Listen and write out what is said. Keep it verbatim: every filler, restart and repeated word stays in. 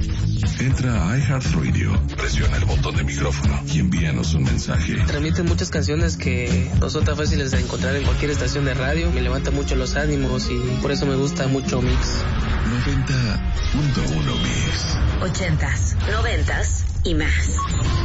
Entra a iHeartRadio, presiona el botón de micrófono y envíanos un mensaje. Transmiten muchas canciones que no son tan fáciles de encontrar en cualquier estación de radio. Me levanta mucho los ánimos y por eso me gusta mucho Mix. noventa punto uno Mix. Ochentas, noventas y más.